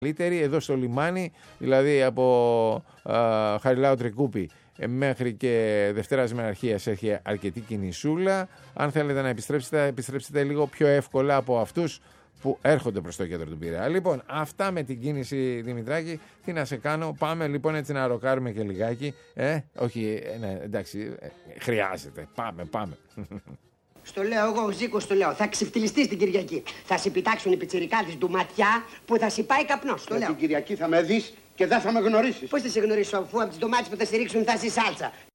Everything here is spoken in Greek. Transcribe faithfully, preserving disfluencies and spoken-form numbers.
Καλύτερη εδώ στο λιμάνι, δηλαδή από α, Χαριλάου Τρικούπη μέχρι και Δευτέρας Μεναρχίας έχει αρκετή κινησούλα. Αν θέλετε να επιστρέψετε, επιστρέψετε λίγο πιο εύκολα από αυτούς που έρχονται προς το κέντρο του Πειραιά. Λοιπόν, αυτά με την κίνηση, Δημητράκη. Τι να σε κάνω, πάμε λοιπόν έτσι να ροκάρουμε και λιγάκι. Ε, όχι, ναι, εντάξει, χρειάζεται. Πάμε, πάμε. Στο λέω εγώ, ο Ζήκος, το λέω. Θα ξεφτυλιστείς την Κυριακή. Θα σε πιτάξουν οι πιτσιρικάδες του ματιά που θα σε πάει καπνός. Το λέω. Την Κυριακή θα με δεις και δεν θα με γνωρίσεις. Πώς θα σε γνωρίσω, αφού από τις ντομάτες που θα σε ρίξουν θα είσαι σάλτσα.